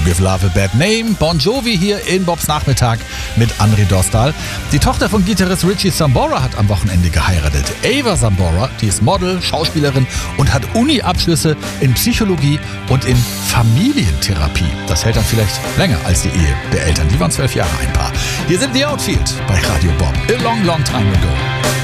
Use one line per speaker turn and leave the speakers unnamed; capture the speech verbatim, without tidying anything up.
Give Love a Bad Name. Bon Jovi hier in Bobs Nachmittag mit André Dostal. Die Tochter von Gitarrist Richie Sambora hat am Wochenende geheiratet. Ava Sambora, die ist Model, Schauspielerin und hat Uni-Abschlüsse in Psychologie und in Familientherapie. Das hält dann vielleicht länger als die Ehe der Eltern. Die waren zwölf Jahre ein Paar. Hier sind The Outfield bei Radio Bob. A long, long time ago.